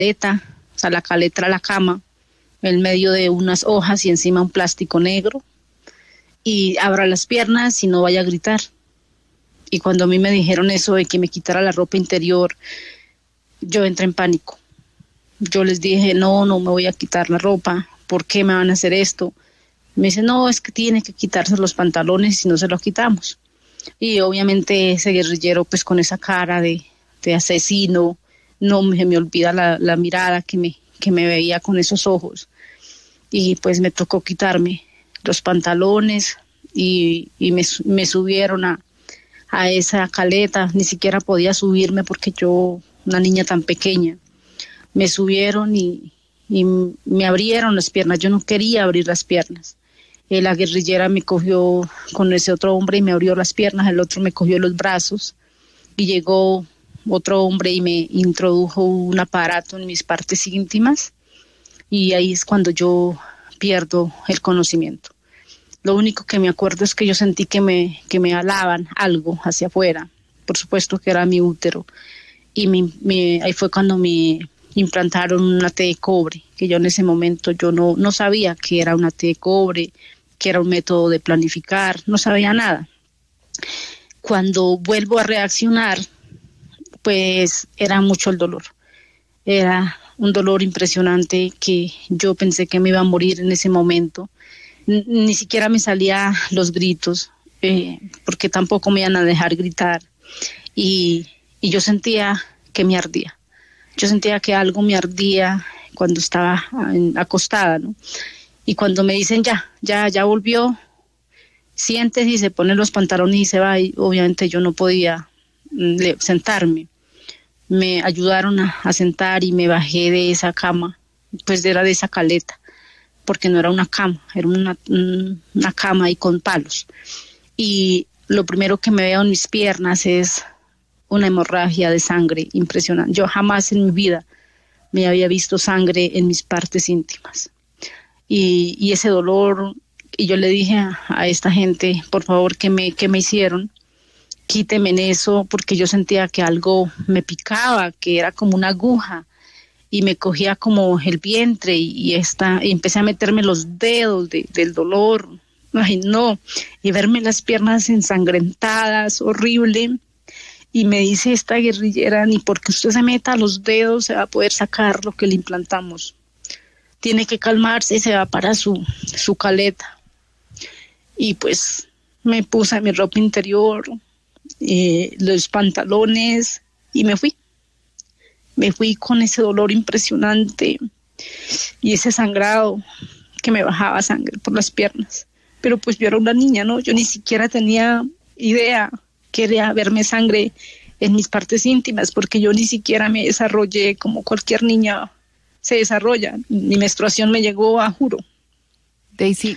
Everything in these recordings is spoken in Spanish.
caleta, o sea, la caleta era la cama, en medio de unas hojas y encima un plástico negro, y abra las piernas y no vaya a gritar. Y cuando a mí me dijeron eso de que me quitara la ropa interior, yo entré en pánico. Yo les dije, no me voy a quitar la ropa, ¿por qué me van a hacer esto? Me dice, no, es que tiene que quitarse los pantalones y si no se los quitamos. Y obviamente ese guerrillero, pues con esa cara de asesino, no se me olvida la mirada que me veía con esos ojos. Y pues me tocó quitarme los pantalones y me subieron a esa caleta. Ni siquiera podía subirme porque yo, una niña tan pequeña, me subieron y me abrieron las piernas. Yo no quería abrir las piernas. La guerrillera me cogió con ese otro hombre y me abrió las piernas, el otro me cogió los brazos y llegó otro hombre y me introdujo un aparato en mis partes íntimas y ahí es cuando yo pierdo el conocimiento. Lo único que me acuerdo es que yo sentí que me alaban algo hacia afuera, por supuesto que era mi útero, y ahí fue cuando me implantaron una T de cobre, que yo en ese momento yo no sabía que era una T de cobre, que era un método de planificar, no sabía nada. Cuando vuelvo a reaccionar, pues era mucho el dolor. Era un dolor impresionante que yo pensé que me iba a morir en ese momento. Ni siquiera me salían los gritos, porque tampoco me iban a dejar gritar. Y yo sentía que me ardía. Yo sentía que algo me ardía cuando estaba acostada, ¿no? Y cuando me dicen ya volvió, siéntese y se pone los pantalones y se va, y obviamente yo no podía sentarme. Me ayudaron a sentar y me bajé de esa cama, pues era de esa caleta, porque no era una cama, era una cama ahí con palos. Y lo primero que me veo en mis piernas es una hemorragia de sangre impresionante. Yo jamás en mi vida me había visto sangre en mis partes íntimas. Y ese dolor, y yo le dije a esta gente, por favor, ¿qué me hicieron? Quíteme en eso, porque yo sentía que algo me picaba, que era como una aguja, y me cogía como el vientre, y empecé a meterme los dedos del dolor. Ay, no, y verme las piernas ensangrentadas, horrible. Y me dice esta guerrillera, ni porque usted se meta los dedos se va a poder sacar lo que le implantamos. Tiene que calmarse y se va para su caleta. Y pues me puse mi ropa interior, los pantalones y me fui. Me fui con ese dolor impresionante y ese sangrado que me bajaba sangre por las piernas. Pero pues yo era una niña, ¿no? Yo ni siquiera tenía idea que era verme sangre en mis partes íntimas, porque yo ni siquiera me desarrollé como cualquier niña se desarrolla. Mi menstruación me llegó a juro. Daisy,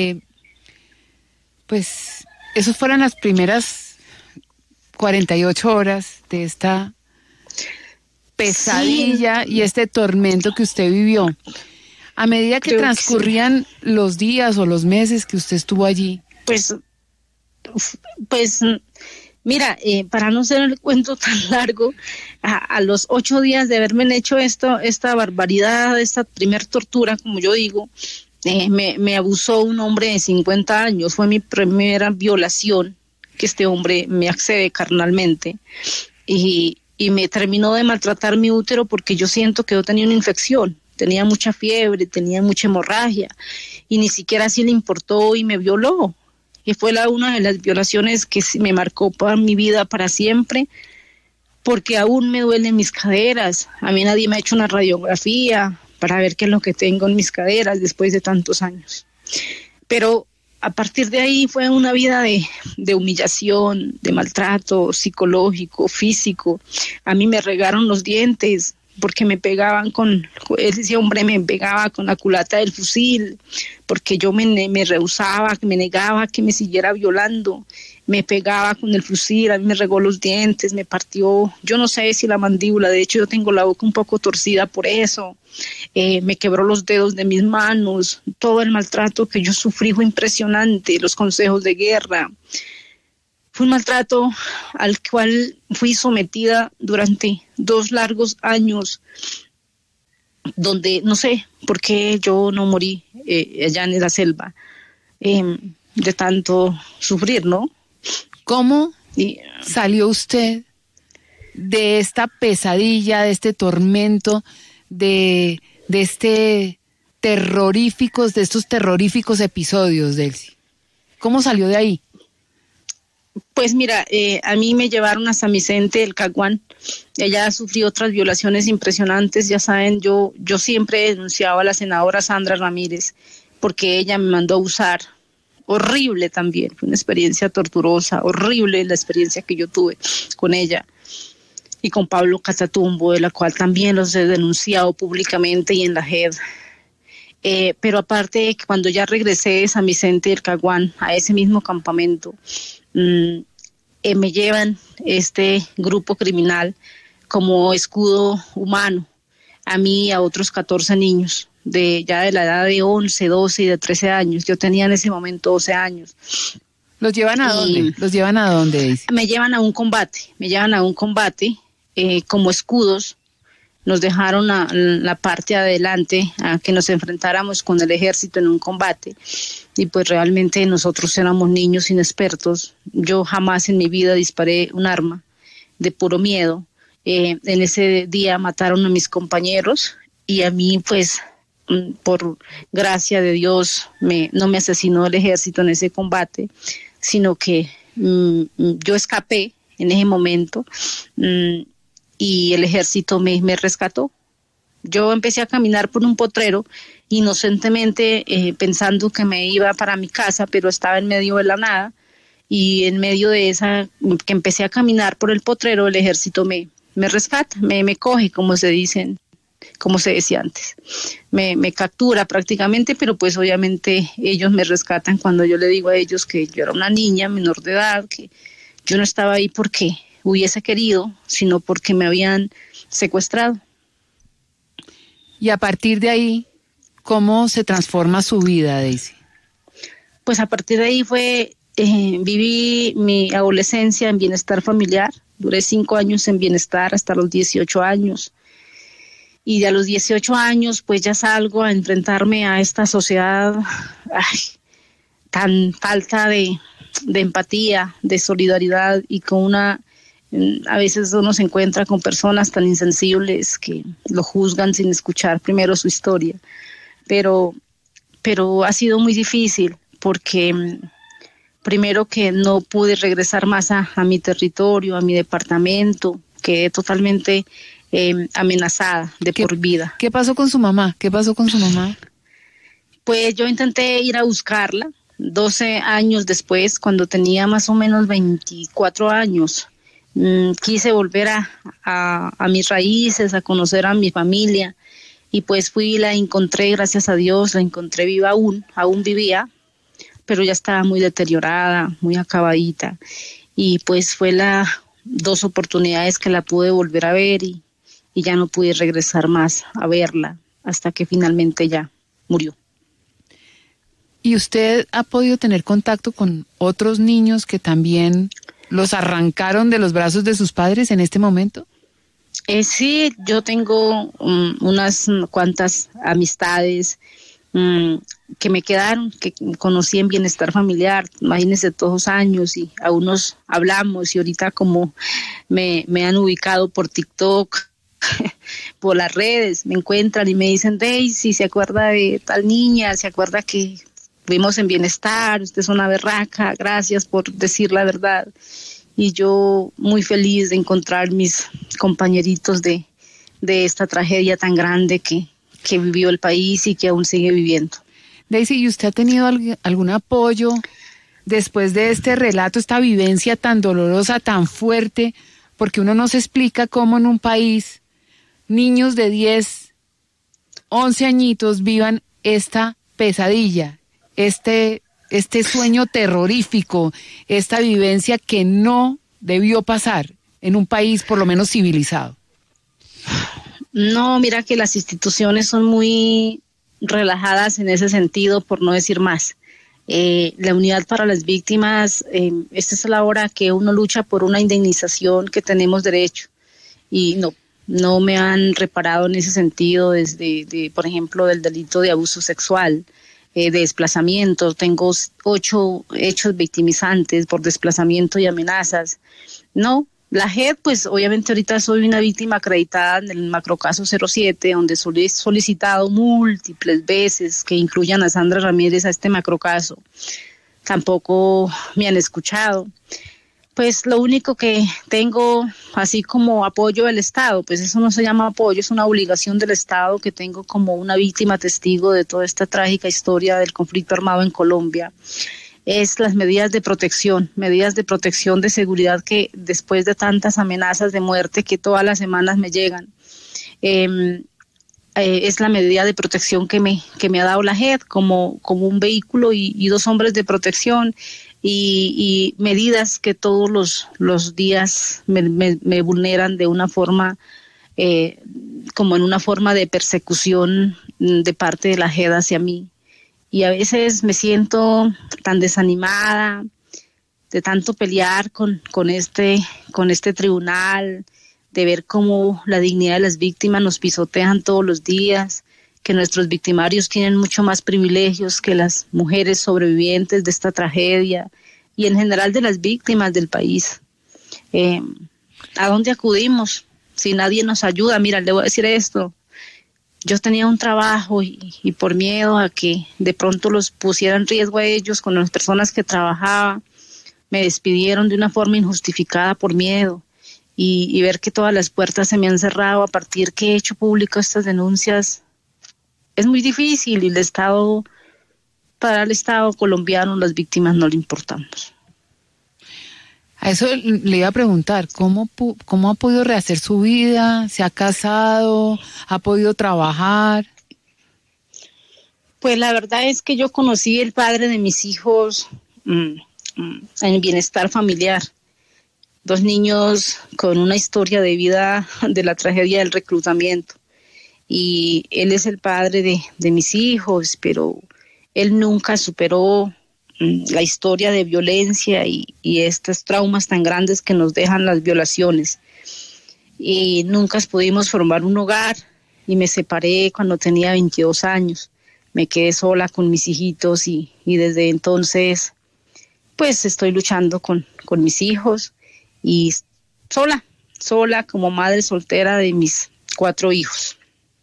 pues esas fueron las primeras 48 horas de esta pesadilla, sí, y este tormento que usted vivió. A medida que transcurrían los días o los meses que usted estuvo allí. Pues mira, para no ser el cuento tan largo, a los 8 días de haberme hecho esta barbaridad, esta primer tortura, como yo digo, me abusó un hombre de 50 años. Fue mi primera violación, que este hombre me accede carnalmente, y me terminó de maltratar mi útero porque yo siento que yo tenía una infección, tenía mucha fiebre, tenía mucha hemorragia, y ni siquiera así le importó y me violó. Y fue una de las violaciones que me marcó para mi vida para siempre, porque aún me duelen mis caderas. A mí nadie me ha hecho una radiografía para ver qué es lo que tengo en mis caderas después de tantos años. Pero a partir de ahí fue una vida de humillación, de maltrato psicológico, físico. A mí me regaron los dientes porque me pegaban ese hombre me pegaba con la culata del fusil, porque yo me rehusaba, me negaba que me siguiera violando. Me pegaba con el fusil, a mí me regó los dientes, me partió, yo no sé si la mandíbula, de hecho yo tengo la boca un poco torcida por eso, me quebró los dedos de mis manos. Todo el maltrato que yo sufrí fue impresionante, los consejos de guerra. Fue un maltrato al cual fui sometida durante 2 largos años. donde no sé por qué yo no morí allá en la selva de tanto sufrir, ¿no? ¿Cómo salió usted de esta pesadilla, de este tormento, de estos terroríficos episodios, Delcy? ¿Cómo salió de ahí? Pues mira, a mí me llevaron a San Vicente del Caguán. Ella sufrió otras violaciones impresionantes. Ya saben, yo siempre he denunciado a la senadora Sandra Ramírez porque ella me mandó a abusar. Horrible también, fue una experiencia torturosa, horrible la experiencia que yo tuve con ella y con Pablo Catatumbo, de la cual también los he denunciado públicamente y en la JED. Pero aparte, cuando ya regresé de San Vicente del Caguán a ese mismo campamento, me llevan este grupo criminal como escudo humano a mí y a otros 14 niños ya de la edad de 11, 12 y de 13 años. Yo tenía en ese momento 12 años. ¿Los llevan a dónde? ¿Los llevan a dónde, Daisy? Me llevan a un combate como escudos. Nos dejaron la parte de adelante a que nos enfrentáramos con el ejército en un combate y pues realmente nosotros éramos niños inexpertos. Yo jamás en mi vida disparé un arma de puro miedo. En ese día mataron a mis compañeros y a mí pues por gracia de Dios no me asesinó el ejército en ese combate, sino que yo escapé en ese momento y el ejército me rescató. Yo empecé a caminar por un potrero inocentemente pensando que me iba para mi casa, pero estaba en medio de la nada y en medio de esa que empecé a caminar por el potrero, el ejército me rescata, me coge, como se decía antes. Me captura prácticamente, pero pues obviamente ellos me rescatan cuando yo le digo a ellos que yo era una niña menor de edad, que yo no estaba ahí porque hubiese querido, sino porque me habían secuestrado. Y a partir de ahí, ¿cómo se transforma su vida, Daisy? Pues a partir de ahí viví mi adolescencia en bienestar familiar. Duré 5 años en bienestar hasta los 18 años. Y de a los 18 años, pues ya salgo a enfrentarme a esta sociedad tan falta de empatía, de solidaridad y con a veces uno se encuentra con personas tan insensibles que lo juzgan sin escuchar primero su historia. Pero ha sido muy difícil porque primero que no pude regresar más a mi territorio, a mi departamento, quedé totalmente amenazada por vida. ¿Qué pasó con su mamá? Pues yo intenté ir a buscarla 12 años después, cuando tenía más o menos 24 años. Quise volver a mis raíces, a conocer a mi familia y pues fui y la encontré, gracias a Dios, la encontré viva aún vivía, pero ya estaba muy deteriorada, muy acabadita y pues fue 2 oportunidades que la pude volver a ver y ya no pude regresar más a verla hasta que finalmente ya murió. ¿Y usted ha podido tener contacto con otros niños que también los arrancaron de los brazos de sus padres en este momento? Sí, yo tengo unas cuantas amistades que me quedaron, que conocí en bienestar familiar, imagínense, todos los años, y aún nos hablamos, y ahorita como me han ubicado por TikTok, por las redes, me encuentran y me dicen: Daisy, ¿se acuerda de tal niña? ¿Se acuerda que fuimos en bienestar? Usted es una berraca, gracias por decir la verdad. Y yo muy feliz de encontrar mis compañeritos de esta tragedia tan grande que vivió el país y que aún sigue viviendo. Daisy, ¿y usted ha tenido algún apoyo después de este relato, esta vivencia tan dolorosa, tan fuerte? Porque uno no se explica cómo en un país niños de 10, 11 añitos vivan esta pesadilla, este sueño terrorífico, esta vivencia que no debió pasar en un país por lo menos civilizado. No, mira que las instituciones son muy relajadas en ese sentido, por no decir más. La unidad para las víctimas, esta es la hora que uno lucha por una indemnización que tenemos derecho. Y no me han reparado en ese sentido por ejemplo, del delito de abuso sexual, de desplazamiento. Tengo 8 hechos victimizantes por desplazamiento y amenazas. No, la JEP, pues obviamente ahorita soy una víctima acreditada en el macrocaso 07, donde he solicitado múltiples veces que incluyan a Sandra Ramírez a este macrocaso. Tampoco me han escuchado. Pues lo único que tengo, así como apoyo del Estado, pues eso no se llama apoyo, es una obligación del Estado que tengo como una víctima testigo de toda esta trágica historia del conflicto armado en Colombia, es las medidas de protección de seguridad que después de tantas amenazas de muerte que todas las semanas me llegan, es la medida de protección que me ha dado la JEP como un vehículo y 2 hombres de protección. Y medidas que todos los días me vulneran de una forma, como en una forma de persecución de parte de la JED hacia mí. Y a veces me siento tan desanimada de tanto pelear con este tribunal, de ver cómo la dignidad de las víctimas nos pisotean todos los días, que nuestros victimarios tienen mucho más privilegios que las mujeres sobrevivientes de esta tragedia y en general de las víctimas del país. ¿A dónde acudimos si nadie nos ayuda? Mira, le voy a decir esto. Yo tenía un trabajo y por miedo a que de pronto los pusiera en riesgo a ellos con las personas que trabajaba, me despidieron de una forma injustificada por miedo. Y ver que todas las puertas se me han cerrado a partir que he hecho público estas denuncias, es muy difícil y para el Estado colombiano las víctimas no le importamos. A eso le iba a preguntar, ¿cómo ha podido rehacer su vida? ¿Se ha casado? ¿Ha podido trabajar? Pues la verdad es que yo conocí el padre de mis hijos en bienestar familiar. 2 niños con una historia de vida de la tragedia del reclutamiento. Y él es el padre de mis hijos, pero él nunca superó la historia de violencia y estos traumas tan grandes que nos dejan las violaciones. Y nunca pudimos formar un hogar y me separé cuando tenía 22 años. Me quedé sola con mis hijitos y desde entonces pues estoy luchando con mis hijos y sola como madre soltera de mis 4 hijos.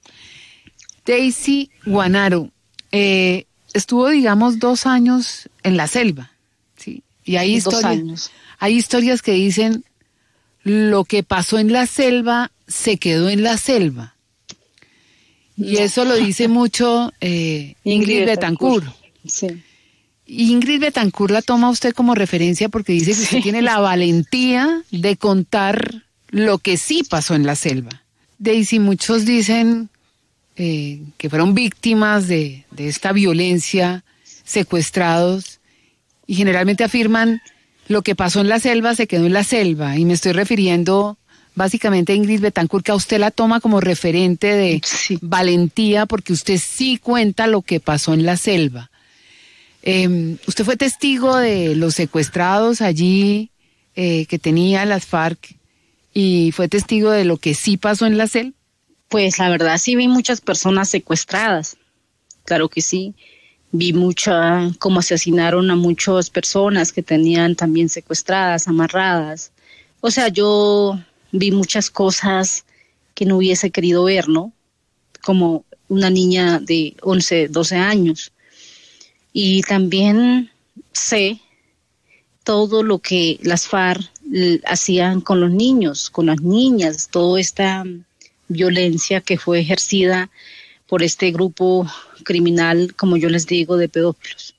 Daisy Guanaro estuvo, digamos, 2 años en la selva, ¿sí? Y hay historias que dicen, lo que pasó en la selva se quedó en la selva. Y eso lo dice mucho Ingrid Betancourt. Sí. Ingrid Betancourt la toma usted como referencia porque dice que usted tiene la valentía de contar lo que sí pasó en la selva. Daisy, muchos dicen que fueron víctimas de esta violencia, secuestrados, y generalmente afirman lo que pasó en la selva se quedó en la selva, y me estoy refiriendo básicamente a Ingrid Betancourt, que a usted la toma como referente de valentía, porque usted sí cuenta lo que pasó en la selva. Usted fue testigo de los secuestrados allí que tenía las FARC, y fue testigo de lo que sí pasó en la selva. Pues la verdad sí vi muchas personas secuestradas, claro que sí. Vi cómo asesinaron a muchas personas que tenían también secuestradas, amarradas. O sea, yo vi muchas cosas que no hubiese querido ver, ¿no? Como una niña de 11, 12 años. Y también sé todo lo que las FARC hacían con los niños, con las niñas, toda esta violencia que fue ejercida por este grupo criminal, como yo les digo, de pedófilos.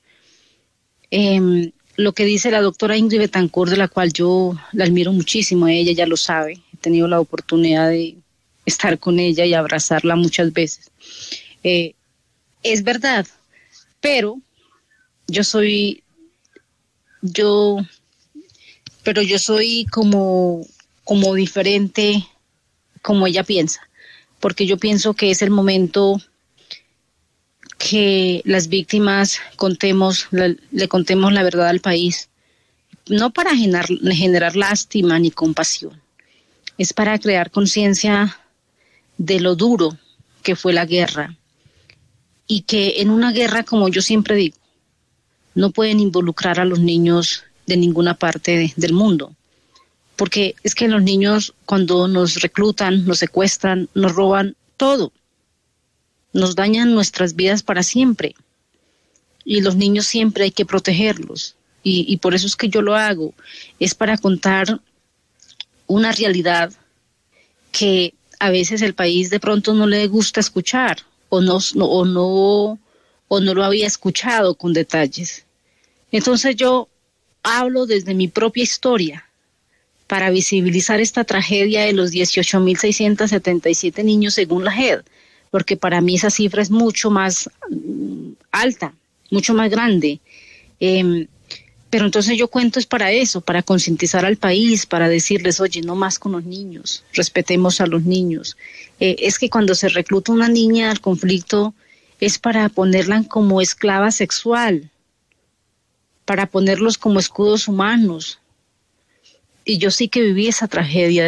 Lo que dice la doctora Ingrid Betancourt, de la cual yo la admiro muchísimo, ella ya lo sabe, he tenido la oportunidad de estar con ella y abrazarla muchas veces. Es verdad, pero yo soy como diferente como ella piensa, porque yo pienso que es el momento que las víctimas le contemos la verdad al país, no para generar lástima ni compasión, es para crear conciencia de lo duro que fue la guerra, y que en una guerra, como yo siempre digo, no pueden involucrar a los niños de ninguna parte del mundo, porque es que los niños, cuando nos reclutan, nos secuestran, nos roban todo, nos dañan nuestras vidas para siempre, y los niños siempre hay que protegerlos, y por eso es que yo lo hago, es para contar una realidad que a veces el país de pronto no le gusta escuchar, o no lo había escuchado con detalles. Entonces yo hablo desde mi propia historia para visibilizar esta tragedia de los 18.677 niños según la JED, porque para mí esa cifra es mucho más alta, mucho más grande. Pero entonces yo cuento es para eso, para concientizar al país, para decirles, oye, no más con los niños, respetemos a los niños. Es que cuando se recluta una niña al conflicto es para ponerla como esclava sexual, para ponerlos como escudos humanos. Y yo sí que viví esa tragedia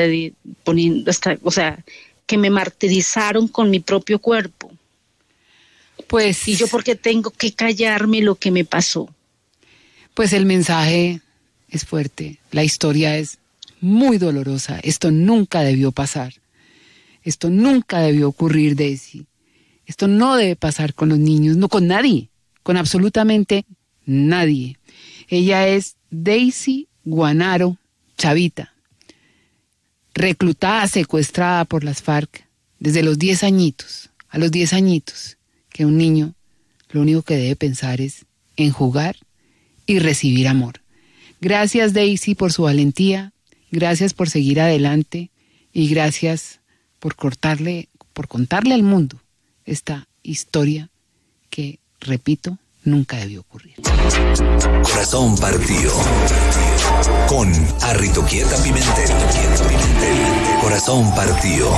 que me martirizaron con mi propio cuerpo. Pues, y yo porque tengo que callarme lo que me pasó. Pues el mensaje es fuerte, la historia es muy dolorosa, esto nunca debió pasar, esto nunca debió ocurrir, Daisy, esto no debe pasar con los niños, no con nadie, con absolutamente nadie. Ella es Daisy Guanaro Chavita, reclutada, secuestrada por las FARC desde los 10 añitos, a los 10 añitos, que un niño lo único que debe pensar es en jugar y recibir amor. Gracias, Daisy, por su valentía, gracias por seguir adelante y gracias por contarle al mundo esta historia que, repito, nunca debió ocurrir. Corazón partido con Arritoquieta Pimentel. Corazón partido.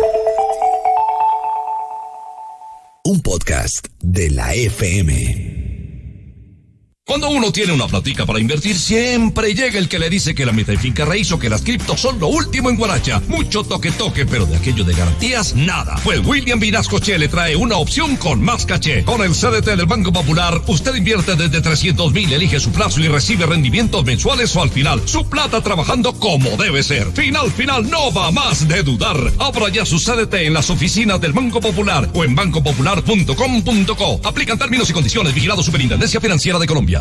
Un podcast de la FM. Cuando uno tiene una platica para invertir, siempre llega el que le dice que la meta en finca raíz o que las criptos son lo último en Guaracha. Mucho toque, pero de aquello de garantías, nada. Pues William Vinascoche le trae una opción con más caché. Con el CDT del Banco Popular, usted invierte desde 300,000, elige su plazo y recibe rendimientos mensuales o al final, su plata trabajando como debe ser. Final, no va más de dudar. Abra ya su CDT en las oficinas del Banco Popular o en bancopopular.com.co. Aplican términos y condiciones. Vigilado Superintendencia Financiera de Colombia.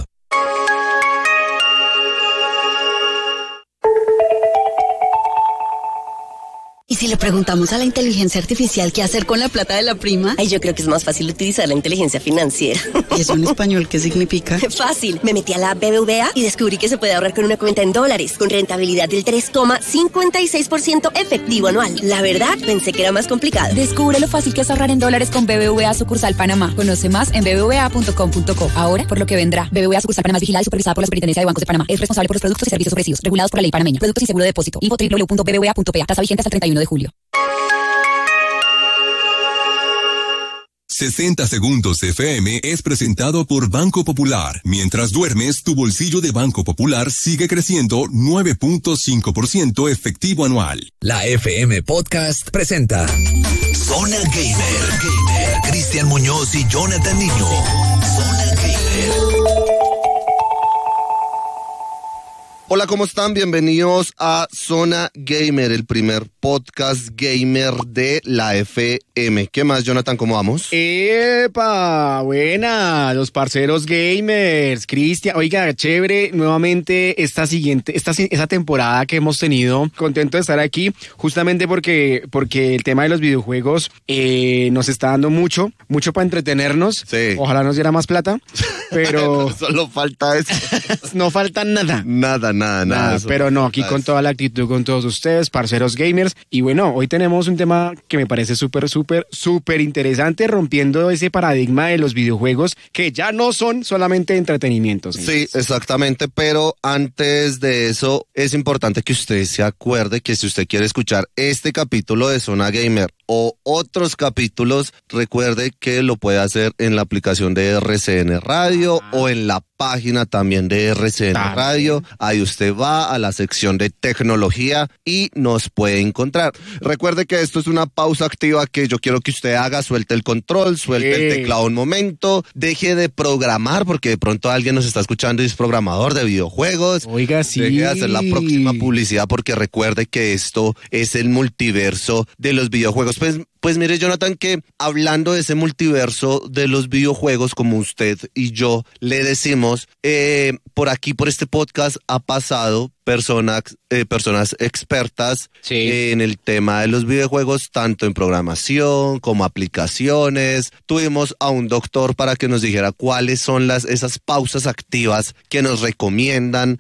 ¿Y si le preguntamos a la inteligencia artificial qué hacer con la plata de la prima? Ay, yo creo que es más fácil utilizar la inteligencia financiera. ¿Y eso en español qué significa? Fácil. Me metí a la BBVA y descubrí que se puede ahorrar con una cuenta en dólares, con rentabilidad del 3,56% efectivo anual. La verdad, pensé que era más complicado. Descubre lo fácil que es ahorrar en dólares con BBVA Sucursal Panamá. Conoce más en bbva.com.co. Ahora, por lo que vendrá. BBVA Sucursal Panamá es vigilada y supervisada por la Superintendencia de Bancos de Panamá. Es responsable por los productos y servicios ofrecidos, regulados por la ley panameña. Productos y seguro de depósito. Info www.bbva.pa. Tasa vigente hasta el 31 de julio. 60 Segundos FM es presentado por Banco Popular. Mientras duermes, tu bolsillo de Banco Popular sigue creciendo 9.5% efectivo anual. La FM Podcast presenta Zona Gamer. Cristian Muñoz y Jonathan Niño. Zona Gamer. Hola, ¿cómo están? Bienvenidos a Zona Gamer, el primer podcast gamer de la FM. ¿Qué más, Jonathan? ¿Cómo vamos? ¡Epa! Buena, los parceros gamers. Cristian, oiga, chévere, nuevamente esta temporada que hemos tenido. Contento de estar aquí, justamente porque el tema de los videojuegos nos está dando mucho para entretenernos. Sí. Ojalá nos diera más plata, pero... Solo falta eso. No falta nada. Nada. Pero no, aquí con toda la actitud con todos ustedes, parceros gamers. Y bueno, hoy tenemos un tema que me parece súper interesante, rompiendo ese paradigma de los videojuegos que ya no son solamente entretenimiento. Sí, exactamente, pero antes de eso es importante que usted se acuerde que si usted quiere escuchar este capítulo de Zona Gamer o otros capítulos, recuerde que lo puede hacer en la aplicación de RCN Radio o en la página también de RCN Radio. Ahí usted va a la sección de tecnología y nos puede encontrar. Recuerde que esto es una pausa activa que yo quiero que usted haga, suelte el control, suelte el teclado un momento, deje de programar, porque de pronto alguien nos está escuchando y es programador de videojuegos. Oiga, sí. Deje de hacer la próxima publicidad, porque recuerde que esto es el multiverso de los videojuegos. Pues mire, Jonathan, que hablando de ese multiverso de los videojuegos, como usted y yo le decimos, por aquí, por este podcast, ha pasado personas expertas en el tema de los videojuegos, tanto en programación como aplicaciones. Tuvimos a un doctor para que nos dijera cuáles son esas pausas activas que nos recomiendan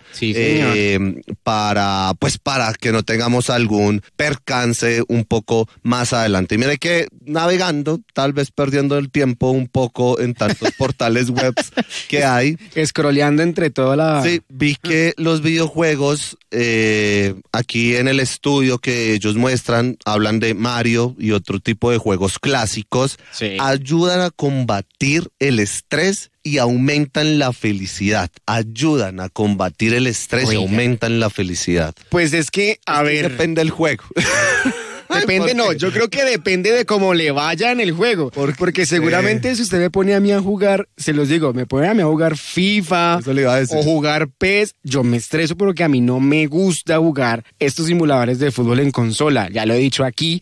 para que no tengamos algún percance un poco más adelante. Y mire que navegando, tal vez perdiendo el tiempo un poco en tantos portales web que hay. Scrolleando entre toda la... Sí, vi que los videojuegos aquí en el estudio que ellos muestran, hablan de Mario y otro tipo de juegos clásicos, ayudan a combatir el estrés y aumentan la felicidad. Ayudan a combatir el estrés y aumentan la felicidad. Pues es que, a ver... Depende del juego. Depende, no, yo creo que depende de cómo le vaya en el juego. Porque seguramente si usted me pone a mí a jugar, se los digo, me pone a mí a jugar FIFA o jugar PES, yo me estreso porque a mí no me gusta jugar estos simuladores de fútbol en consola. Ya lo he dicho aquí,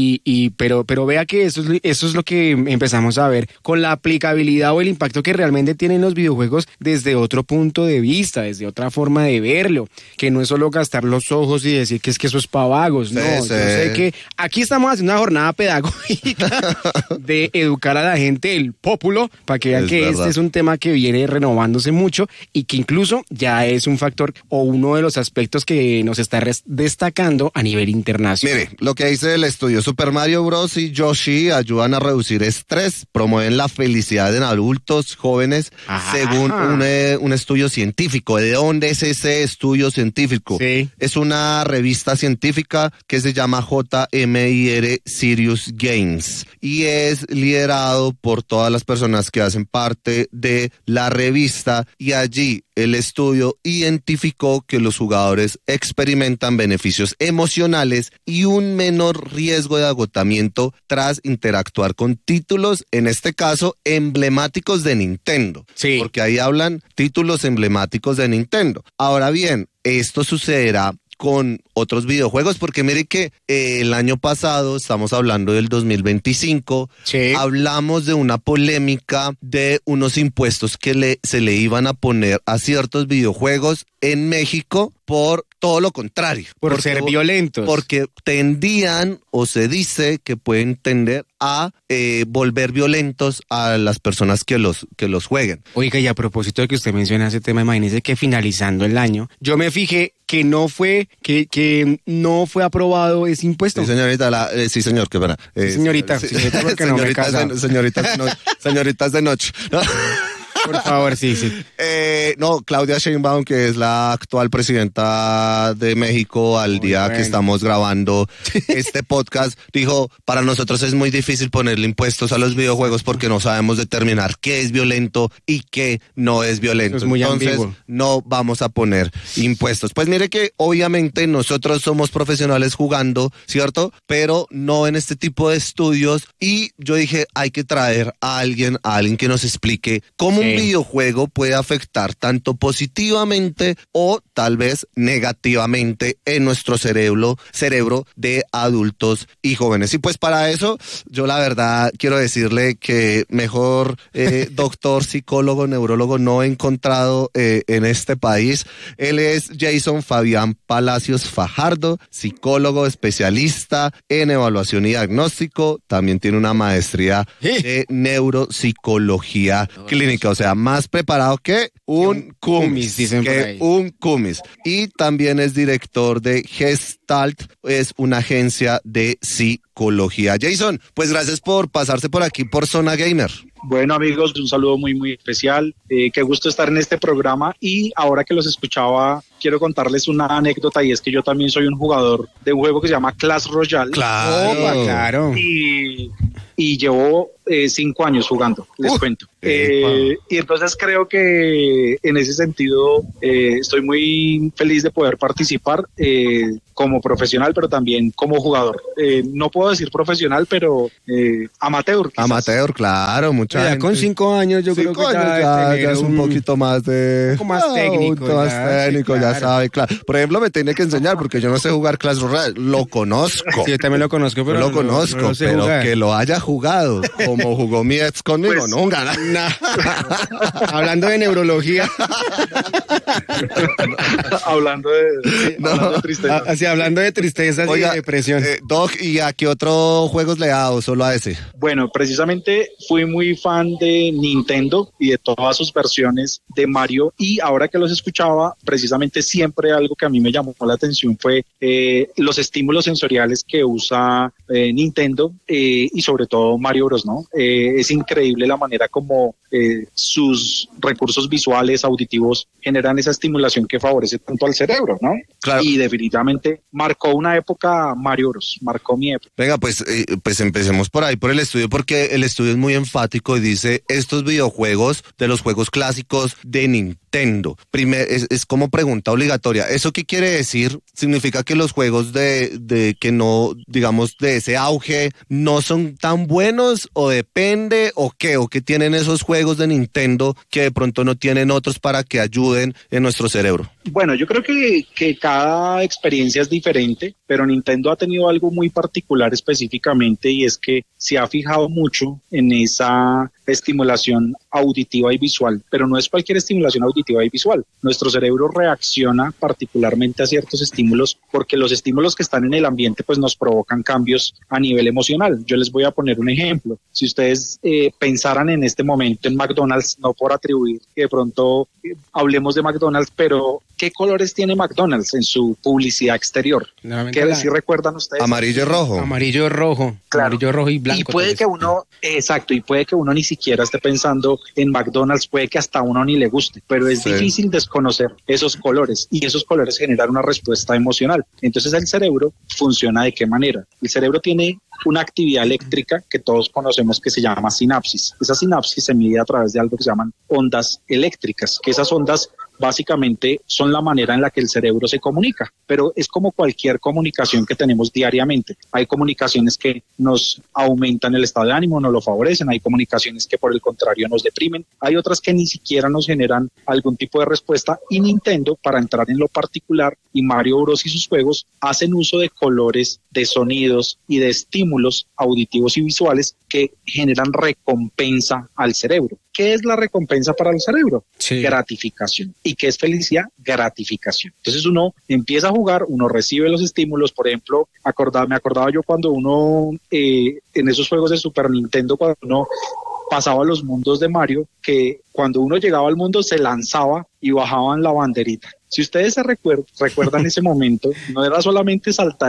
pero vea que eso es lo que empezamos a ver con la aplicabilidad o el impacto que realmente tienen los videojuegos desde otro punto de vista, desde otra forma de verlo, que no es solo gastar los ojos y decir que eso es para vagos. No, yo sé que aquí estamos haciendo una jornada pedagógica de educar a la gente, el pópulo, para que vean que verdad. Este es un tema que viene renovándose mucho y que incluso ya es un factor o uno de los aspectos que nos está destacando a nivel internacional. Mire, lo que dice el estudio, Super Mario Bros. Y Yoshi ayudan a reducir estrés, promueven la felicidad en adultos, jóvenes, según un estudio científico. ¿De dónde es ese estudio científico? Sí. Es una revista científica que se llama JMIR Serious Games y es liderado por todas las personas que hacen parte de la revista, y allí el estudio identificó que los jugadores experimentan beneficios emocionales y un menor riesgo de agotamiento tras interactuar con títulos, en este caso emblemáticos de Nintendo. Sí. Porque ahí hablan títulos emblemáticos de Nintendo. Ahora bien, esto sucederá con otros videojuegos, porque mire que el año pasado, estamos hablando del 2025, hablamos de una polémica de unos impuestos que se le iban a poner a ciertos videojuegos en México por todo lo contrario. Por ser violentos. Porque tendían, o se dice que pueden tender a volver violentos a las personas que los jueguen. Oiga, y a propósito de que usted menciona ese tema, imagínese que finalizando el año, yo me fijé que no fue aprobado ese impuesto. Sí, señorita, sí, señor, qué pena. Señorita, porque no me he casado. Señoritas de noche. ¿No? Por favor, sí. No, Claudia Sheinbaum, que es la actual presidenta de México, al día que estamos grabando este podcast, dijo, para nosotros es muy difícil ponerle impuestos a los videojuegos porque no sabemos determinar qué es violento y qué no es violento. Es muy Entonces, ambiguo. No vamos a poner impuestos. Pues mire que obviamente nosotros somos profesionales jugando, ¿cierto? Pero no en este tipo de estudios, y yo dije, hay que traer a alguien que nos explique cómo un videojuego puede afectar tanto positivamente o tal vez negativamente en nuestro cerebro de adultos y jóvenes. Y pues para eso, yo la verdad quiero decirle que mejor doctor, psicólogo, neurólogo no he encontrado en este país. Él es Jason Fabián Palacios Fajardo, psicólogo especialista en evaluación y diagnóstico. También tiene una maestría de neuropsicología clínica, o sea, más preparado que un cumis, dicen por ahí. un cumis. Y también es director de Gestalt, es una agencia de psicología. Jason, pues gracias por pasarse por aquí por Zona Gamer. Bueno, amigos, un saludo muy, muy especial. Qué gusto estar en este programa y ahora que los escuchaba, quiero contarles una anécdota y es que yo también soy un jugador de un juego que se llama Clash Royale. Claro. Opa, claro. Y llevo 5 años jugando, les cuento. Y entonces creo que en ese sentido estoy muy feliz de poder participar como profesional, pero también como jugador. No puedo decir profesional, pero amateur. Quizás. Amateur, claro, mucha gente. Con 5 años yo creo que ya es un poquito más de... Un poco más técnico. Un poco más técnico, sí, ya claro. sabe, claro. Por ejemplo, me tiene que enseñar porque yo no sé jugar Clash Royale. Lo conozco. Sí, yo también lo conozco, pero Yo lo conozco, no sé pero jugar. que lo haya jugado como jugó mi ex conmigo, Pues, nunca. Hablando de neurología. hablando de tristeza. Así, hablando de tristeza y de depresión. Doc, ¿y a qué otros juegos le ha dado? Solo a ese. Bueno, precisamente fui muy fan de Nintendo y de todas sus versiones de Mario, y ahora que los escuchaba, precisamente siempre algo que a mí me llamó la atención fue los estímulos sensoriales que usa Nintendo y sobre todo Mario Bros, ¿no? Es increíble la manera como sus recursos visuales, auditivos, generan esa estimulación que favorece tanto al cerebro, ¿no? Claro. Y definitivamente marcó una época Mario Bros, marcó mi época. Venga, pues empecemos por ahí, por el estudio, porque el estudio es muy enfático y dice, estos videojuegos de los juegos clásicos de Nintendo, es como pregunta obligatoria. ¿Eso qué quiere decir? Significa que los juegos de que no, digamos, de ese auge, no son tan buenos, o depende, o qué tienen esos juegos de Nintendo que de pronto no tienen otros para que ayuden en nuestro cerebro. Bueno, yo creo que cada experiencia es diferente, pero Nintendo ha tenido algo muy particular específicamente, y es que se ha fijado mucho en esa estimulación auditiva y visual, pero no es cualquier estimulación auditiva y visual. Nuestro cerebro reacciona particularmente a ciertos estímulos porque los estímulos que están en el ambiente pues nos provocan cambios a nivel emocional. Yo les voy a poner un ejemplo. Si ustedes pensaran en este momento en McDonald's, no por atribuir que de pronto hablemos de McDonald's, pero ¿qué colores tiene McDonald's en su publicidad exterior? ¿Qué si recuerdan ustedes? Amarillo y rojo. Amarillo, rojo. Claro. Amarillo, rojo y blanco. Y puede que uno, exacto, y puede que uno ni siquiera esté pensando en McDonald's, puede que hasta uno ni le guste, pero es difícil desconocer esos colores, y esos colores generan una respuesta emocional. Entonces el cerebro funciona ¿de qué manera? El cerebro tiene una actividad eléctrica que todos conocemos que se llama sinapsis. Esa sinapsis se mide a través de algo que se llaman ondas eléctricas, que esas ondas básicamente son la manera en la que el cerebro se comunica, pero es como cualquier comunicación que tenemos diariamente. Hay comunicaciones que nos aumentan el estado de ánimo, nos lo favorecen, hay comunicaciones que por el contrario nos deprimen, hay otras que ni siquiera nos generan algún tipo de respuesta, y Nintendo, para entrar en lo particular, y Mario Bros y sus juegos, hacen uso de colores, de sonidos y de estímulos auditivos y visuales que generan recompensa al cerebro. ¿Qué es la recompensa para el cerebro? Sí. Gratificación. ¿Y qué es felicidad? Gratificación. Entonces uno empieza a jugar, uno recibe los estímulos. Por ejemplo, me acordaba yo cuando uno, en esos juegos de Super Nintendo, cuando uno pasaba los mundos de Mario, que cuando uno llegaba al mundo se lanzaba y bajaban la banderita. Si ustedes se recuerdan ese momento, no era solamente saltar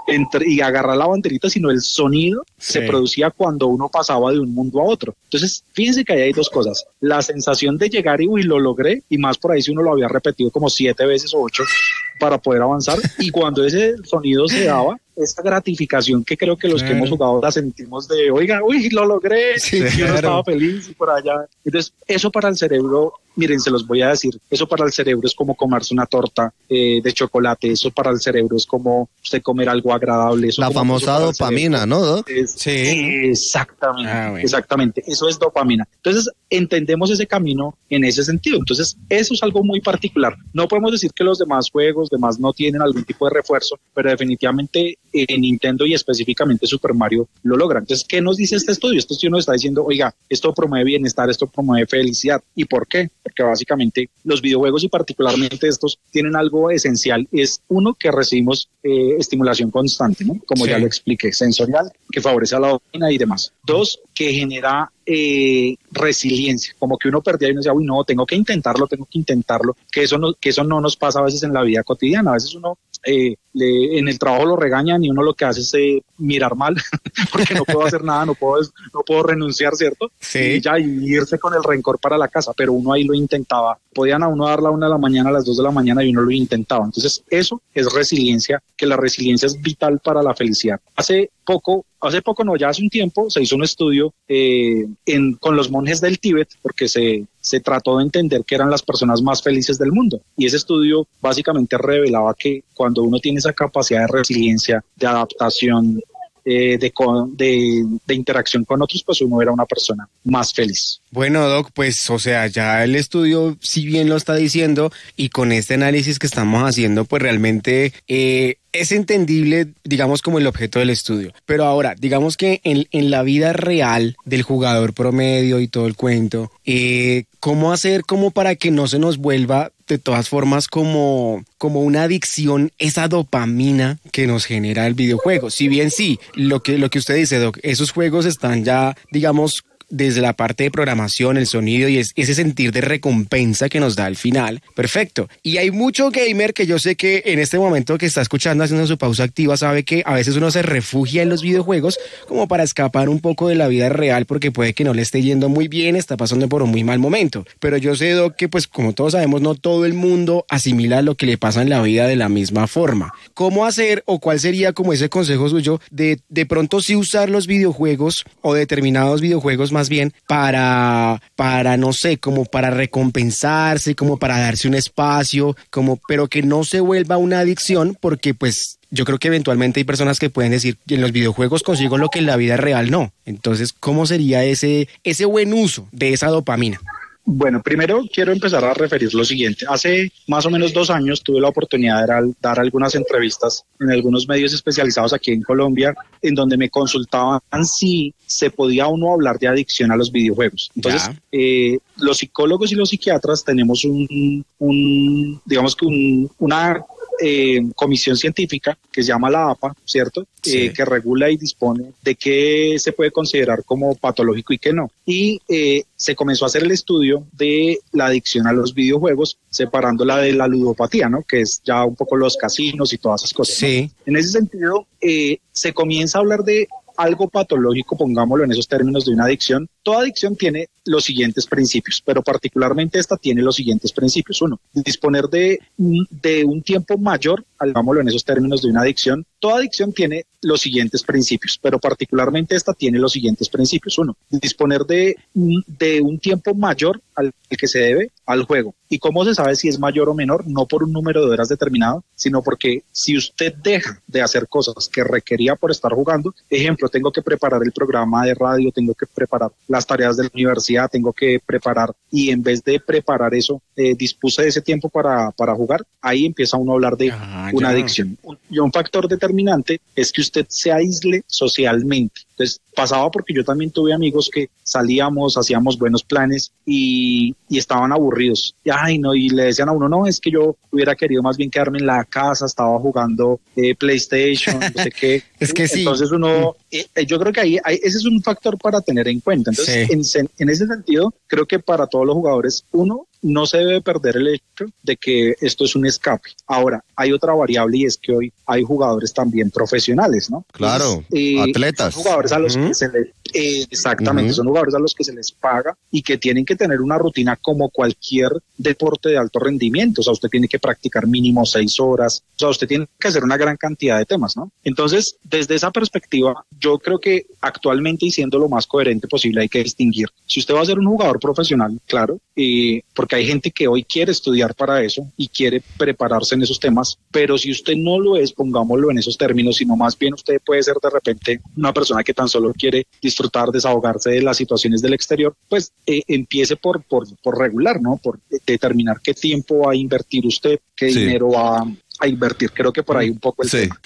y agarrar la banderita, sino el sonido se producía cuando uno pasaba de un mundo a otro. Entonces, fíjense que ahí hay dos cosas. La sensación de llegar y uy, lo logré, y más por ahí si uno lo había repetido como 7 veces o 8 para poder avanzar, y cuando ese sonido se daba, esta gratificación que creo que los que hemos jugado la sentimos de, oiga, uy, lo logré, y uno estaba feliz y por allá. Entonces, eso para el cerebro, miren, se los voy a decir, eso para el cerebro es como comerse una torta de chocolate, eso para el cerebro es como usted comer algo agradable. Eso la famosa dopamina, ¿no, Doc? Sí. Exactamente, exactamente, eso es dopamina. Entonces, entendemos ese camino en ese sentido. Entonces, eso es algo muy particular. No podemos decir que los demás juegos, no tienen algún tipo de refuerzo, pero definitivamente Nintendo y específicamente Super Mario lo logran. Entonces, ¿qué nos dice este estudio? Este estudio nos está diciendo, oiga, esto promueve bienestar, esto promueve felicidad. ¿Y por qué? Porque básicamente los videojuegos, y particularmente estos, tienen algo esencial. Es uno, que recibimos estimulación constante, ¿no? Como ya lo expliqué, sensorial, que favorece a la dopamina y demás. 2, que genera resiliencia, como que uno perdía y uno decía, uy, no, tengo que intentarlo, que eso no nos pasa a veces en la vida cotidiana. A veces uno en el trabajo lo regañan y uno lo que hace es mirar mal, porque no puedo hacer nada, no puedo renunciar, ¿cierto? Sí. Y ya, y irse con el rencor para la casa, pero uno ahí lo intentaba. Podían a uno dar la 1 de la mañana, a las 2 de la mañana y uno lo intentaba. Entonces eso es resiliencia, que la resiliencia es vital para la felicidad. Hace poco no, ya hace un tiempo se hizo un estudio con los monjes del Tíbet, porque se trató de entender que eran las personas más felices del mundo. Y ese estudio básicamente revelaba que cuando uno tiene esa capacidad de resiliencia, de adaptación, de interacción con otros, pues uno era una persona más feliz. Bueno, Doc, pues, o sea, ya el estudio, si bien lo está diciendo, y con este análisis que estamos haciendo, pues realmente es entendible, digamos, como el objeto del estudio. Pero ahora, digamos que en la vida real del jugador promedio y todo el cuento, ¿cómo hacer como para que no se nos vuelva de todas formas como una adicción esa dopamina que nos genera el videojuego? Si bien sí, lo que usted dice, Doc, esos juegos están ya, digamos, desde la parte de programación, el sonido y ese sentir de recompensa que nos da al final. Perfecto. Y hay mucho gamer que yo sé que en este momento que está escuchando, haciendo su pausa activa, sabe que a veces uno se refugia en los videojuegos como para escapar un poco de la vida real, porque puede que no le esté yendo muy bien, está pasando por un muy mal momento. Pero yo sé, Doc, que pues como todos sabemos, no todo el mundo asimila lo que le pasa en la vida de la misma forma. ¿Cómo hacer o cuál sería como ese consejo suyo de pronto sí usar los videojuegos o determinados videojuegos más bien para no sé, como para recompensarse, como para darse un espacio, pero que no se vuelva una adicción, porque pues yo creo que eventualmente hay personas que pueden decir que en los videojuegos consigo lo que en la vida real no? Entonces, ¿cómo sería ese buen uso de esa dopamina? Bueno, primero quiero empezar a referir lo siguiente. Hace más o menos 2 años tuve la oportunidad de dar algunas entrevistas en algunos medios especializados aquí en Colombia, en donde me consultaban si se podía uno hablar de adicción a los videojuegos. Entonces, los psicólogos y los psiquiatras tenemos una comisión científica que se llama la APA, ¿cierto? Sí. Que regula y dispone de qué se puede considerar como patológico y qué no. Y se comenzó a hacer el estudio de la adicción a los videojuegos, separándola de la ludopatía, ¿no? Que es ya un poco los casinos y todas esas cosas. Sí. ¿No? En ese sentido, se comienza a hablar de algo patológico, pongámoslo en esos términos, de una adicción. Toda adicción tiene los siguientes principios, pero particularmente esta tiene los siguientes principios. 1, disponer de un tiempo mayor, hagámoslo en esos términos, de una adicción. Toda adicción tiene los siguientes principios, pero particularmente esta tiene los siguientes principios. 1, disponer de un tiempo mayor al que se debe al juego. ¿Y cómo se sabe si es mayor o menor? No por un número de horas determinado, sino porque si usted deja de hacer cosas que requería por estar jugando, ejemplo, tengo que preparar el programa de radio, tengo que preparar las tareas de la universidad, tengo que preparar, y en vez de preparar eso, dispuse de ese tiempo para jugar, ahí empieza uno a hablar de una adicción. Y un factor determinante es que usted se aísle socialmente. Entonces pasaba, porque yo también tuve amigos que salíamos, hacíamos buenos planes y estaban aburridos. Y le decían a uno, no, es que yo hubiera querido más bien quedarme en la casa, estaba jugando PlayStation, no sé qué. Es que sí. Entonces uno, yo creo que ahí ese es un factor para tener en cuenta. Entonces, en ese sentido, creo que para todos los jugadores, uno, no se debe perder el hecho de que esto es un escape. Ahora, hay otra variable, y es que hoy hay jugadores también profesionales, ¿no? Claro, atletas. Son jugadores a los que se les, exactamente, son jugadores a los que se les paga y que tienen que tener una rutina como cualquier deporte de alto rendimiento. O sea, usted tiene que practicar mínimo 6 horas, o sea, usted tiene que hacer una gran cantidad de temas, ¿no? Entonces, desde esa perspectiva, yo creo que actualmente, y siendo lo más coherente posible, hay que distinguir. Si usted va a ser un jugador profesional, claro, porque hay gente que hoy quiere estudiar para eso y quiere prepararse en esos temas, pero si usted no lo es, pongámoslo en esos términos, sino más bien usted puede ser de repente una persona que tan solo quiere disfrutar, desahogarse de las situaciones del exterior, pues empiece por regular, ¿no? Por determinar qué tiempo va a invertir usted, qué dinero va a invertir. Creo que por ahí un poco el tema.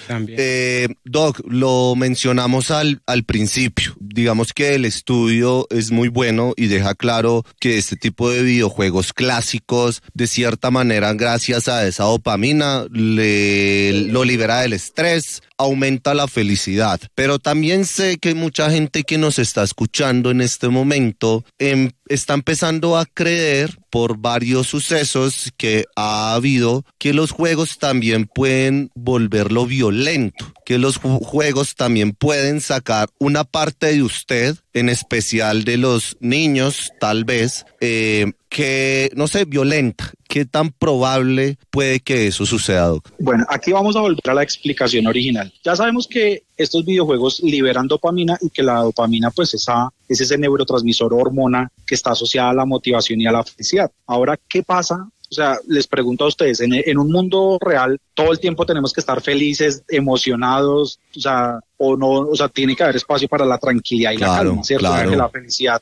Doc, lo mencionamos al principio. Digamos que el estudio es muy bueno y deja claro que este tipo de videojuegos clásicos, de cierta manera, gracias a esa dopamina, lo libera del estrés, aumenta la felicidad. Pero también sé que mucha gente que nos está escuchando en este momento está empezando a creer por varios sucesos que ha habido, que los juegos también pueden volverlo violento, que los juegos también pueden sacar una parte de usted, en especial de los niños, tal vez, que, no sé, violenta. ¿Qué tan probable puede que eso suceda, Doc? Bueno, aquí vamos a volver a la explicación original. Ya sabemos que estos videojuegos liberan dopamina y que la dopamina pues es ese neurotransmisor o hormona que está asociada a la motivación y a la felicidad. Ahora, ¿qué pasa? O sea, les pregunto a ustedes, en un mundo real, todo el tiempo tenemos que estar felices, emocionados, tiene que haber espacio para la tranquilidad y la calma, ¿cierto? Claro. Que la felicidad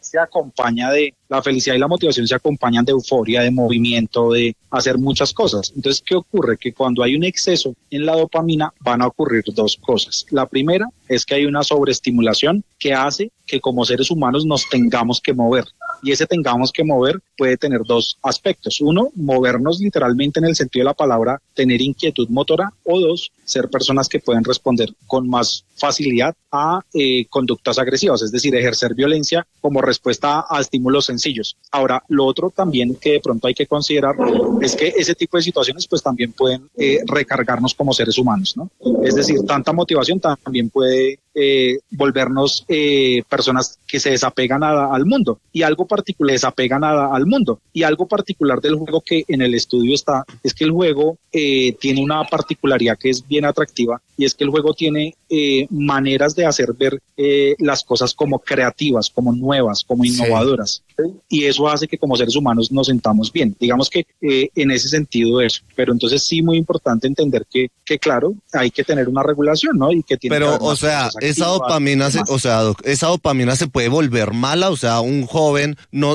y la motivación se acompañan de euforia, de movimiento, de hacer muchas cosas. Entonces, ¿qué ocurre? Que cuando hay un exceso en la dopamina van a ocurrir dos cosas. La primera es que hay una sobreestimulación que hace que como seres humanos nos tengamos que mover. Y ese tengamos que mover puede tener dos aspectos. Uno, movernos literalmente en el sentido de la palabra, tener inquietud motora, o dos, ser personas que pueden responder con más facilidad a conductas agresivas, es decir, ejercer violencia como respuesta a estímulos sencillos. Ahora, lo otro también que de pronto hay que considerar es que ese tipo de situaciones pues también pueden recargarnos como seres humanos, ¿no? Es decir, tanta motivación también puede volvernos personas que se desapegan al mundo y algo particular desapegan al mundo y algo particular del juego que en el estudio está es que el juego tiene una particularidad que es bien atractiva y es que el juego tiene maneras de hacer ver las cosas como creativas, como nuevas, como innovadoras. Sí. Y eso hace que como seres humanos nos sentamos bien. Digamos que en ese sentido eso. Pero entonces sí muy importante entender que claro, hay que tener una regulación, ¿no? Y que tiene pero, que o sea, esa dopamina, esa dopamina se puede volver mala, o sea, un joven, no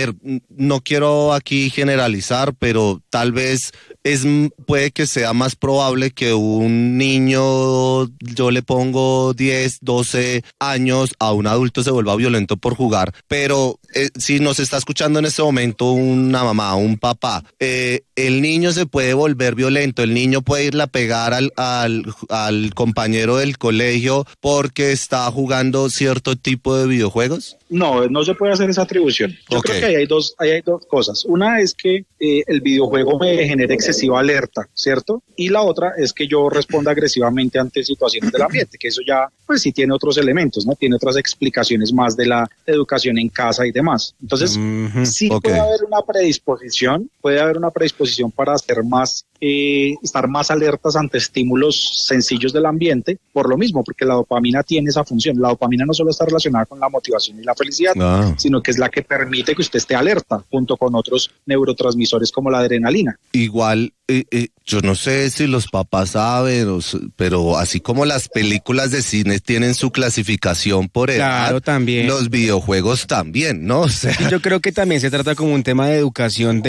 quiero aquí generalizar, pero tal vez puede que sea más probable que un niño, yo le pongo 10, 12 años, a un adulto se vuelva violento por jugar, pero si nos está escuchando en este momento una mamá, un papá, el niño se puede volver violento, el niño puede irle a pegar al compañero del colegio porque está jugando cierto tipo de videojuegos. No se puede hacer esa atribución. Yo creo que hay dos cosas. Una es que el videojuego me genera excesiva alerta, ¿cierto? Y la otra es que yo responda agresivamente ante situaciones del ambiente, que eso ya, pues sí tiene otros elementos, ¿no? Tiene otras explicaciones más de la educación en casa y demás. Entonces, puede haber una predisposición para hacer más, estar más alertas ante estímulos sencillos del ambiente, por lo mismo, porque la dopamina tiene esa función. La dopamina no solo está relacionada con la motivación y la felicidad, sino que es la que permite que usted esté alerta junto con otros neurotransmisores como la adrenalina. Igual, yo no sé si los papás saben, pero así como las películas de cine tienen su clasificación por edad, claro, también los videojuegos también, ¿no? O sea, yo creo que también se trata como un tema de educación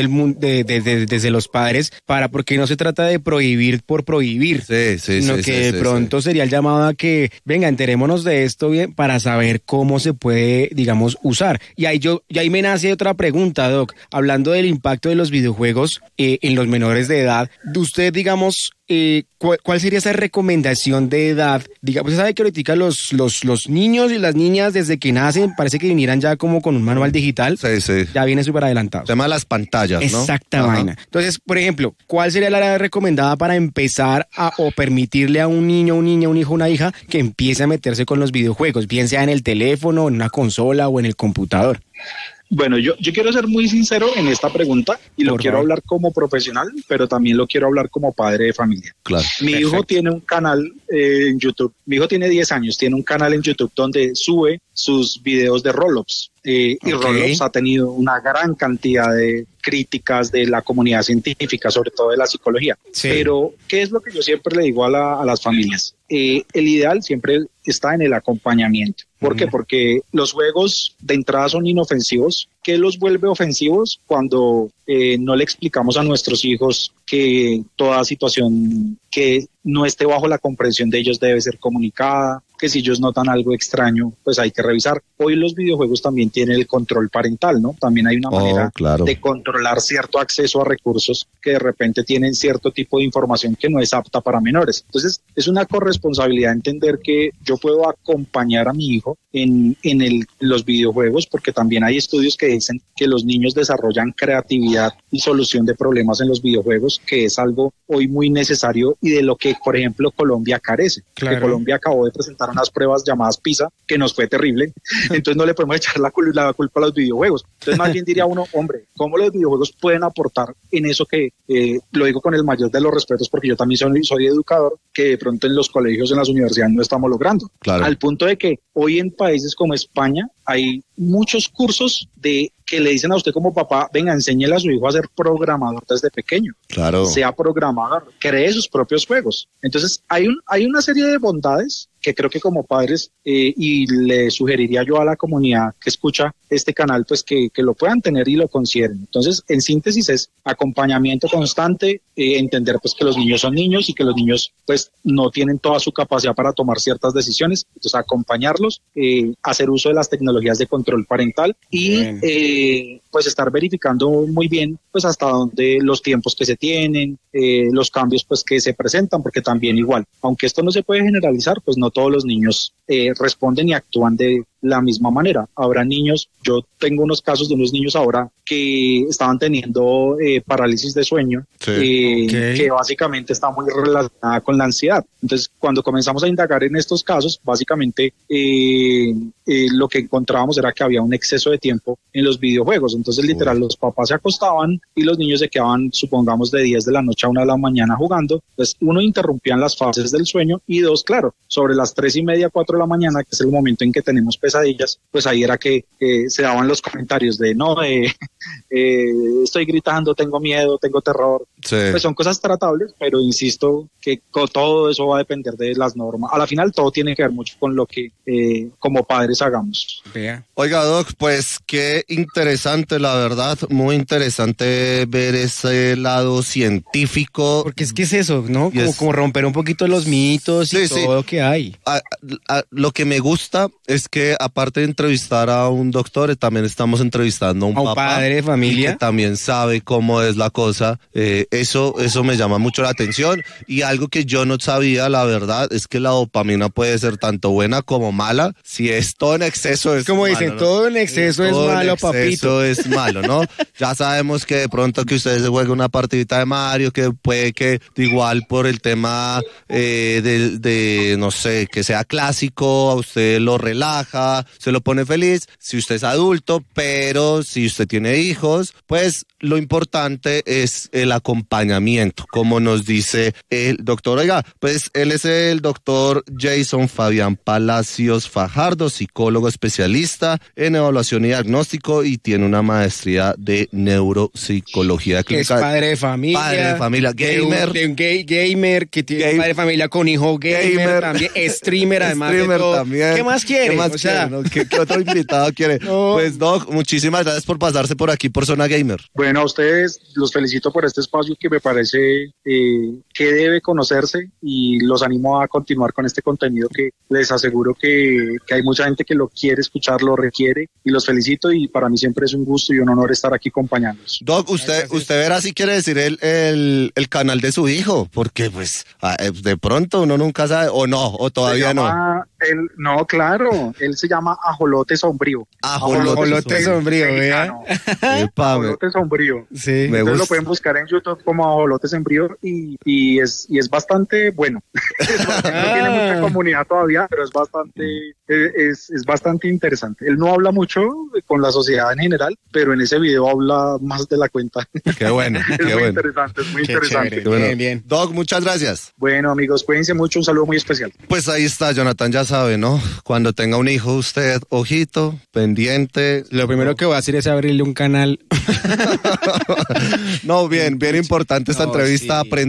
desde los padres, porque no se trata de prohibir por prohibir, sino que de pronto sería el llamado a que, venga, enterémonos de esto bien para saber cómo se puede, digamos, usar. Y ahí me nace otra pregunta, Doc, hablando del impacto de los videojuegos en los menores de edad. Usted, digamos, ¿cuál sería esa recomendación de edad? Digamos, sabe que ahorita los niños y las niñas desde que nacen parece que vinieran ya como con un manual digital. Sí. Ya vienen súper adelantados. Tema de las pantallas, ¿no? Exacta vaina. Entonces, por ejemplo, ¿cuál sería la edad recomendada para empezar o permitirle a un niño, un hijo, una hija que empiece a meterse con los videojuegos, bien sea en el teléfono, en una consola o en el computador? Bueno, yo quiero ser muy sincero en esta pregunta y lo quiero hablar como profesional, pero también lo quiero hablar como padre de familia. Claro. Mi hijo tiene un canal en YouTube. Mi hijo tiene 10 años, tiene un canal en YouTube donde sube sus videos de Roblox. Y Roblox ha tenido una gran cantidad de críticas de la comunidad científica, sobre todo de la psicología. Sí. Pero, ¿qué es lo que yo siempre le digo a las familias? El ideal siempre está en el acompañamiento. ¿Por qué? Porque los juegos de entrada son inofensivos. ¿Qué los vuelve ofensivos? Cuando no le explicamos a nuestros hijos que toda situación que no esté bajo la comprensión de ellos debe ser comunicada, que si ellos notan algo extraño, pues hay que revisar. Hoy los videojuegos también tienen el control parental, ¿no? También hay una manera de controlar cierto acceso a recursos que de repente tienen cierto tipo de información que no es apta para menores. Entonces, es una corresponsabilidad entender que yo puedo acompañar a mi hijo en los videojuegos, porque también hay estudios que dicen que los niños desarrollan creatividad y solución de problemas en los videojuegos, que es algo hoy muy necesario y de lo que, por ejemplo, Colombia carece. Claro. Que Colombia acabó de presentar unas pruebas llamadas PISA, que nos fue terrible, entonces no le podemos echar la culpa a los videojuegos. Entonces más bien diría uno, hombre, ¿cómo los videojuegos pueden aportar en eso que, lo digo con el mayor de los respetos, porque yo también soy educador, que de pronto en los colegios, en las universidades no estamos logrando? Claro. Al punto de que hoy en países como España hay muchos cursos que le dicen a usted como papá, venga, enséñele a su hijo a ser programador desde pequeño. Claro. Sea programador, cree sus propios juegos. Entonces, hay una serie de bondades que creo que como padres, y le sugeriría yo a la comunidad que escucha este canal, pues que lo puedan tener y lo consideren. Entonces, en síntesis es acompañamiento constante, entender pues que los niños son niños y que los niños pues no tienen toda su capacidad para tomar ciertas decisiones. Entonces, acompañarlos, hacer uso de las tecnologías de control parental y pues estar verificando muy bien pues hasta dónde los tiempos que se tienen, los cambios pues que se presentan, porque también igual, aunque esto no se puede generalizar, pues no todos los niños responden y actúan de la misma manera. Habrá niños, yo tengo unos casos de unos niños ahora que estaban teniendo parálisis de sueño, que básicamente está muy relacionada con la ansiedad. Entonces, cuando comenzamos a indagar en estos casos, básicamente lo que encontrábamos era que había un exceso de tiempo en los videojuegos. Entonces, literal, los papás se acostaban y los niños se quedaban, supongamos, de 10 de la noche a 1 de la mañana jugando. Pues, uno, interrumpían las fases del sueño, y dos, claro, sobre las 3:30, 4 de la mañana, que es el momento en que tenemos pesadillas, pues ahí era que se daban los comentarios de estoy gritando, tengo miedo, tengo terror. Sí. Pues son cosas tratables, pero insisto que todo eso va a depender de las normas. A la final todo tiene que ver mucho con lo que como padres hagamos. Oiga, Doc, pues qué interesante, la verdad, muy interesante ver ese lado científico. Porque es que es eso, ¿no? Como romper un poquito los mitos y todo lo que hay. Lo que me gusta es que aparte de entrevistar a un doctor, también estamos entrevistando a un papá, padre de familia que también sabe cómo es la cosa. Eso me llama mucho la atención, y algo que yo no sabía, la verdad, es que la dopamina puede ser tanto buena como mala. Si es todo en exceso es como malo, dicen, ¿no? Todo en exceso es malo, papito. Eso es malo, ¿no? Ya sabemos que de pronto que usted se juegue una partidita de Mario, que puede que igual por el tema de no sé, que sea clásico, a usted lo relaja, se lo pone feliz, si usted es adulto, pero si usted tiene hijos, pues lo importante es el acompañamiento, como nos dice el doctor. Oiga, pues él es el doctor Jason Fabián Palacios Fajardo, psicólogo especialista en evaluación y diagnóstico, y tiene una maestría de neuropsicología clínica. Es padre de familia. Padre de familia, gamer. De un gamer, que tiene padre de familia con hijo gamer también, streamer además de todo. También. ¿Qué más quiere? ¿Qué más quiere, no? ¿Qué otro invitado quiere? No. Pues Doc, muchísimas gracias por pasarse por aquí por Zona Gamer. Bueno, a ustedes los felicito por este espacio que me parece que debe conocerse, y los animo a continuar con este contenido que les aseguro que hay mucha gente que lo quiere escuchar, lo requiere, y los felicito, y para mí siempre es un gusto y un honor estar aquí acompañándolos. Doc, usted verá si quiere decir el canal de su hijo, porque pues de pronto uno nunca sabe, o no, o todavía no. No, claro, él se llama Ajolote Sombrío. Ajolote Sombrío, ¿verdad? Ajolote Sombrío. Sí, entonces lo pueden buscar en YouTube como Ajolote Sombrío, y es bastante bueno. No tiene mucha comunidad todavía, pero es bastante interesante. Él no habla mucho con la sociedad en general, pero en ese video habla más de la cuenta. Qué bueno, es muy interesante, es muy interesante. Bueno. Bien. Doc, muchas gracias. Bueno, amigos, cuídense mucho, un saludo muy especial. Pues ahí está, Jonathan, ya sabe, ¿no? Cuando tenga un hijo usted, ojito, pendiente. Lo primero que voy a hacer es abrirle un canal. No, bien importante esta entrevista, sí. Aprendimos mucho.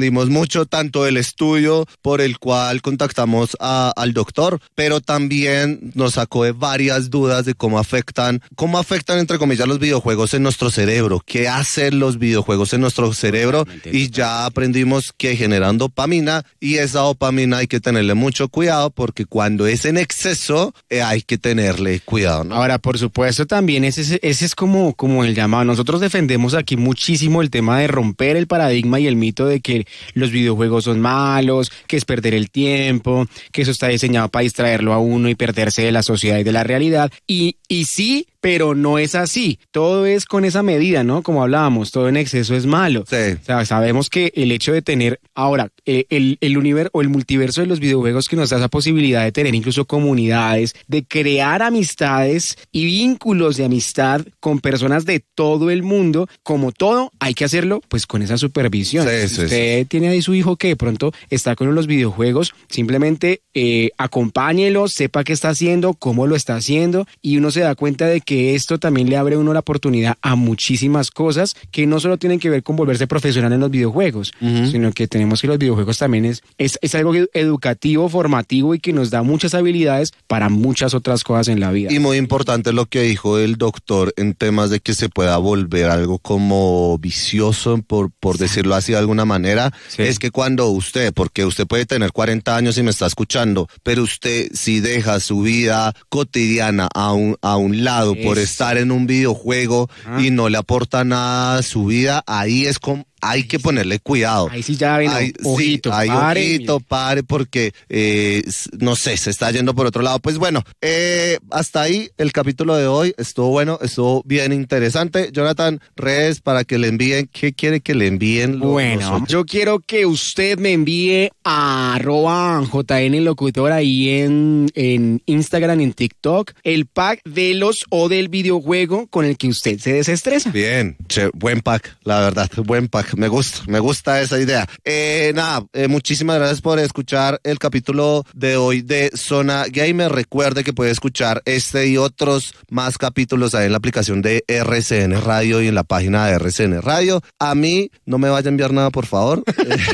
mucho tanto el estudio por el cual contactamos al doctor, pero también nos sacó de varias dudas de cómo afectan entre comillas los videojuegos en nuestro cerebro, qué hacen los videojuegos en nuestro cerebro, y ya aprendimos que generan dopamina, y esa dopamina hay que tenerle mucho cuidado porque cuando es en exceso hay que tenerle cuidado, ¿no? Ahora, por supuesto, también ese es como el llamado. Nosotros defendemos aquí muchísimo el tema de romper el paradigma y el mito de que los videojuegos son malos, que es perder el tiempo, que eso está diseñado para distraerlo a uno y perderse de la sociedad y de la realidad. Y sí, pero no es así. Todo es con esa medida, ¿no? Como hablábamos, todo en exceso es malo. Sí. O sea, sabemos que el hecho de tener ahora el universo o el multiverso de los videojuegos que nos da esa posibilidad de tener incluso comunidades, de crear amistades y vínculos de amistad con personas de todo el mundo, como todo, hay que hacerlo pues con esa supervisión. Sí, si usted tiene ahí su hijo que de pronto está con los videojuegos, simplemente acompáñelo, sepa qué está haciendo, cómo lo está haciendo, y uno se da cuenta de que esto también le abre a uno la oportunidad a muchísimas cosas que no solo tienen que ver con volverse profesional en los videojuegos, sino que tenemos que los videojuegos también es algo educativo, formativo, y que nos da muchas habilidades para muchas otras cosas en la vida. Y muy importante lo que dijo el doctor en temas de que se pueda volver algo como vicioso, por decirlo así de alguna manera, es que cuando porque usted puede tener 40 años y me está escuchando, pero usted si deja su vida cotidiana a un lado por estar en un videojuego y no le aporta nada a su vida, ahí es como hay que ponerle cuidado. Ahí sí ya ven, ojito, pare, porque, no sé, se está yendo por otro lado. Pues bueno, hasta ahí el capítulo de hoy. Estuvo bueno, estuvo bien interesante. Jonathan, redes para que le envíen. ¿Qué quiere que le envíen? Bueno, yo quiero que usted me envíe a @JNLocutor ahí en Instagram, en TikTok, el pack de los o del videojuego con el que usted se desestresa. Bien, buen pack, la verdad, buen pack. Me gusta esa idea. Muchísimas gracias por escuchar el capítulo de hoy de Zona Gamer. Recuerde que puede escuchar este y otros más capítulos ahí en la aplicación de RCN Radio y en la página de RCN Radio. A mí no me vaya a enviar nada, por favor.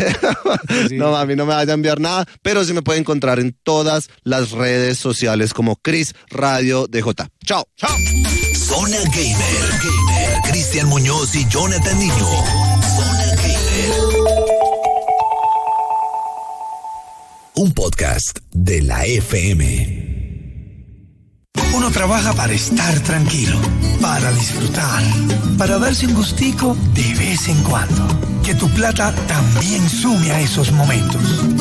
No, a mí no me vaya a enviar nada, pero sí me puede encontrar en todas las redes sociales como Chris Radio DJ. Chao. Zona Gamer. Cristian Muñoz y Jonathan Niño. Zona Gamer. Un podcast de la FM. Uno trabaja para estar tranquilo, para disfrutar, para darse un gustico de vez en cuando. Que tu plata también sume a esos momentos.